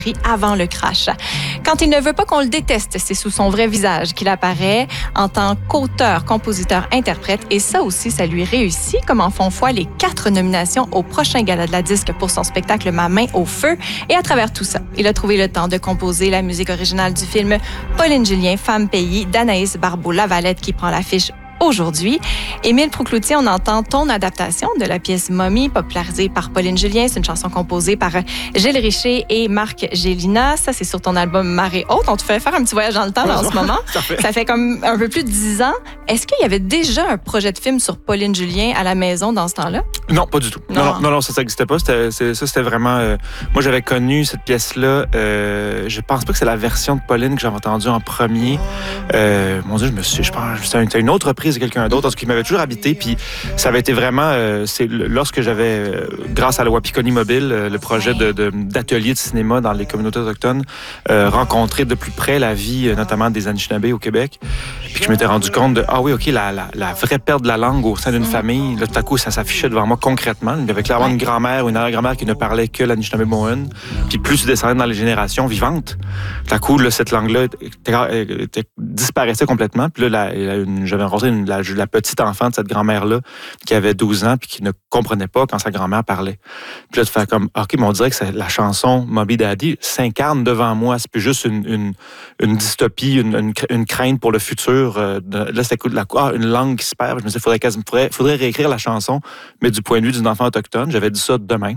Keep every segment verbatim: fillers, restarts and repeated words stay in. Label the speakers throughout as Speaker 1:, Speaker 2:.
Speaker 1: avant le crash. Quand il ne veut pas qu'on le déteste, c'est sous son vrai visage qu'il apparaît en tant qu'auteur, compositeur, interprète. Et ça aussi, ça lui réussit, comme en font foi les quatre nominations au prochain Gala de la disque pour son spectacle Ma main au feu. Et à travers tout ça, il a trouvé le temps de composer la musique originale du film Pauline Julien, Femme pays, d'Anaïs Barbeau-Lavalette qui prend l'affiche aujourd'hui. Émile Proucloutier, on entend ton adaptation de la pièce Mommy, popularisée par Pauline Julien. C'est une chanson composée par Gilles Richer et Marc Gélina. Ça, c'est sur ton album Marée haute. On te fait faire un petit voyage dans le temps là, en ce moment.
Speaker 2: ça, fait...
Speaker 1: ça fait comme un peu plus de dix ans. Est-ce qu'il y avait déjà un projet de film sur Pauline Julien à la maison dans ce temps-là?
Speaker 2: Non, pas du tout. Non, non, non, non ça, ça n'existait pas. C'était, c'est, ça, c'était vraiment... Euh, moi, j'avais connu cette pièce-là. Euh, je pense pas que c'est la version de Pauline que j'avais entendue en premier. Euh, mon Dieu, je me suis... Je pense c'était une autre reprise de quelqu'un d'autre, parce qu'il m'avait toujours habité, puis ça avait été vraiment... Euh, c'est lorsque j'avais, euh, grâce à la Wapikoni Mobile, euh, le projet de, de, d'atelier de cinéma dans les communautés autochtones, euh, rencontré de plus près la vie, euh, notamment des Anishinabés au Québec, puis que je m'étais rendu compte de, ah oui, OK, la, la, la vraie perte de la langue au sein d'une famille, là, tout à coup, ça s'affichait devant moi concrètement. Il y avait clairement une grand-mère ou une arrière-grand-mère qui ne parlait que l'Anishinaabe-Mohin, puis plus tu descendais dans les générations vivantes, tout à coup, là, cette langue-là était, était, disparaissait complètement, puis là, la, la, une, j'avais rencontré une, la, la petite enfant de cette grand-mère-là qui avait douze ans puis qui ne comprenait pas quand sa grand-mère parlait. Puis là, tu fais comme, OK, mais on dirait que c'est la chanson Moby Daddy s'incarne devant moi. C'est plus juste une, une, une dystopie, une, une, une crainte pour le futur. Là, c'était la, ah, une langue qui se perd. Je me disais, il faudrait, faudrait, faudrait réécrire la chanson, mais du point de vue d'une enfant autochtone. J'avais dit ça de même.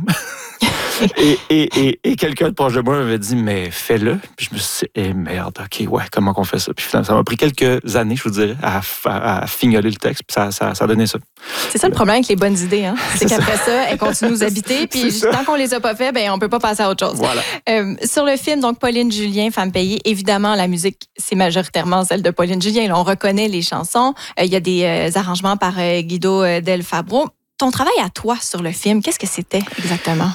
Speaker 2: et, et, et, et quelqu'un de proche de moi m'avait dit, mais fais-le. Puis je me suis dit, eh merde, OK, ouais, comment qu'on fait ça? Puis finalement, ça m'a pris quelques années, je vous dirais, à, à, à fignoler le texte, puis ça, ça, ça a donné ça.
Speaker 1: C'est ça le problème avec les bonnes idées, hein? C'est, c'est qu'après ça. ça, elles continuent de nous habiter, puis tant qu'on les a pas fait, ben on peut pas passer à autre chose.
Speaker 2: Voilà.
Speaker 1: Euh, sur le film, donc, Pauline Julien, Femme payée, évidemment, la musique, c'est majoritairement celle de Pauline Julien. Là, on reconnaît les chansons. Il euh, y a des euh, arrangements par euh, Guido euh, Del Fabro. Ton travail à toi sur le film, qu'est-ce que c'était exactement?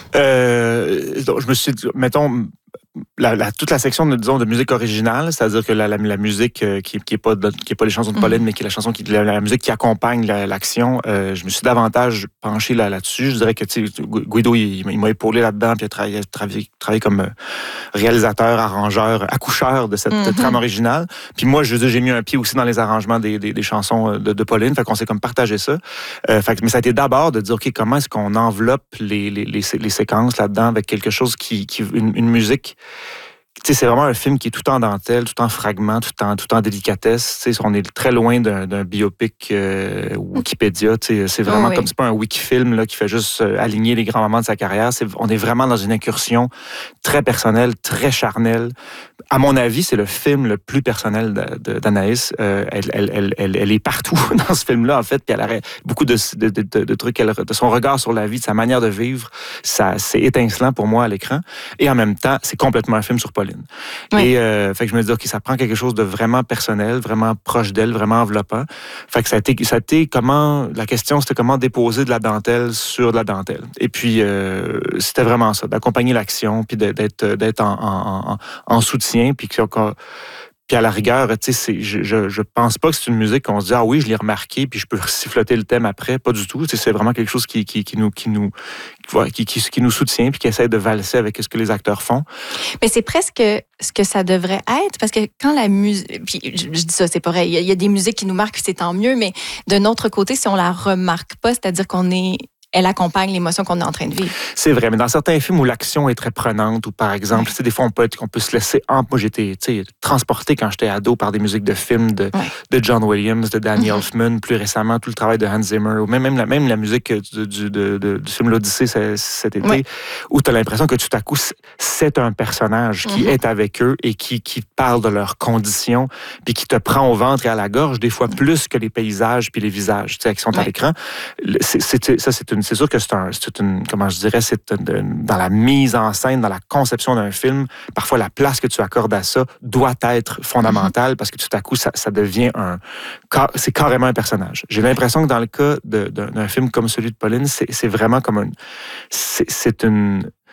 Speaker 2: Euh, je me suis dit, mettons, la, la, toute la section de, disons, de musique originale, c'est-à-dire que la, la, la musique euh, qui n'est qui est pas, pas les chansons de Pauline, mm. mais qui est la, chanson qui, la, la musique qui accompagne la, l'action, euh, je me suis davantage penché là, là-dessus. Je dirais que Guido, il, il m'a épaulé là-dedans, puis il a travaillé, travaillé, travaillé comme réalisateur, arrangeur, accoucheur de cette mm-hmm. trame originale. Puis moi, je veux dire, j'ai mis un pied aussi dans les arrangements des, des, des chansons de, de Pauline, fait qu'on s'est comme partagé ça. Euh, fait, mais ça a été d'abord de dire, OK, comment est-ce qu'on enveloppe les, les, les, les séquences là-dedans avec quelque chose qui... qui une, une musique... Tu sais, c'est vraiment un film qui est tout en dentelle, tout en fragments, tout en, tout en délicatesse. Tu sais, on est très loin d'un, d'un biopic euh, Wikipédia. Tu sais, c'est vraiment oh oui. comme c'est pas un wikifilm là, qui fait juste euh, aligner les grands moments de sa carrière. C'est, on est vraiment dans une incursion très personnelle, très charnelle. À mon avis, c'est le film le plus personnel de, de, d'Anaïs. Euh, elle, elle, elle, elle, elle est partout dans ce film-là, en fait. Puis elle a beaucoup de, de, de, de trucs, elle, de son regard sur la vie, de sa manière de vivre. Ça, c'est étincelant pour moi à l'écran. Et en même temps, c'est complètement un film sur Pauline. Oui. Et euh, fait que je me dis, OK, ça prend quelque chose de vraiment personnel, vraiment proche d'elle, vraiment enveloppant. Fait que ça a été, ça a été comment, la question, c'était comment déposer de la dentelle sur de la dentelle. Et puis, euh, c'était vraiment ça, d'accompagner l'action, puis d'être, d'être en, en, en, en soutien, puis que, puis à la rigueur, tu sais, je, je, je pense pas que c'est une musique qu'on se dit, ah oui, je l'ai remarqué, puis je peux siffloter le thème après. Pas du tout. Tu sais, c'est vraiment quelque chose qui, qui, qui nous, qui nous, qui, qui, qui nous soutient, puis qui essaie de valser avec ce que les acteurs font.
Speaker 1: Mais c'est presque ce que ça devrait être, parce que quand la musique, puis je, je dis ça, c'est pas vrai, il y, a, il y a des musiques qui nous marquent, c'est tant mieux, mais d'un autre côté, si on la remarque pas, c'est-à-dire qu'on est elle accompagne l'émotion qu'on est en train de vivre.
Speaker 2: C'est vrai, mais dans certains films où l'action est très prenante, ou par exemple, ouais. tu sais, des fois, on peut, être, on peut se laisser... En... Moi, j'étais transporté quand j'étais ado par des musiques de films de, ouais. de John Williams, de Danny mm-hmm. Elfman, plus récemment, tout le travail de Hans Zimmer, ou même, même, la, même la musique du, du, de, de, du film L'Odyssée cet été, ouais. où tu as l'impression que tout à coup, c'est un personnage qui mm-hmm. est avec eux et qui, qui parle de leurs conditions, puis qui te prend au ventre et à la gorge, des fois mm-hmm. plus que les paysages puis les visages qui sont ouais. à l'écran. C'est, c'est, ça, c'est une C'est sûr que c'est, un, c'est une, comment je dirais, c'est une, dans la mise en scène, dans la conception d'un film, parfois la place que tu accordes à ça doit être fondamentale mm-hmm. parce que tout à coup, ça, ça devient un, c'est carrément un personnage. J'ai l'impression que dans le cas de, d'un, d'un film comme celui de Pauline, c'est, c'est vraiment comme un, c'est, c'est une,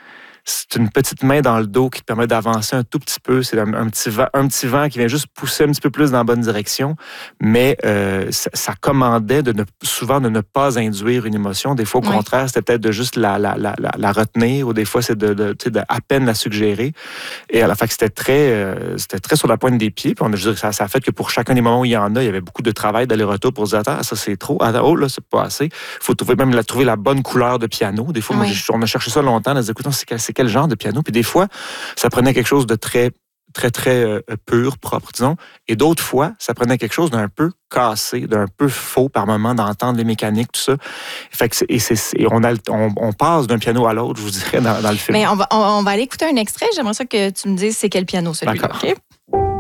Speaker 2: c'est une petite main dans le dos qui te permet d'avancer un tout petit peu. C'est un, un, petit, vent, un petit vent qui vient juste pousser un petit peu plus dans la bonne direction, mais euh, ça, ça commandait de ne, souvent de ne pas induire une émotion. Des fois, au oui. contraire, c'était peut-être de juste la, la, la, la, la retenir, ou des fois, c'est de, de, de à peine la suggérer. Et à la fin, c'était très, euh, c'était très sur la pointe des pieds. Puis on a, je veux dire, ça, ça a fait que pour chacun des moments où il y en a, il y avait beaucoup de travail d'aller-retour pour dire, attends, ça c'est trop, attends, oh là, c'est pas assez. Il faut trouver même la, trouver la bonne couleur de piano. Des fois, oui. moi, on a cherché ça longtemps, on a dit, écoute, c'est quel, c'est quel genre de piano? Puis des fois, ça prenait quelque chose de très, très, très euh, pur, propre, disons. Et d'autres fois, ça prenait quelque chose d'un peu cassé, d'un peu faux par moment, d'entendre les mécaniques, tout ça. Fait que c'est, et c'est, et on, a, on, on passe d'un piano à l'autre, je vous dirais, dans, dans le film.
Speaker 1: Mais on va, on, on va aller écouter un extrait. J'aimerais ça que tu me dises c'est quel piano, celui-là.
Speaker 2: D'accord.
Speaker 1: OK?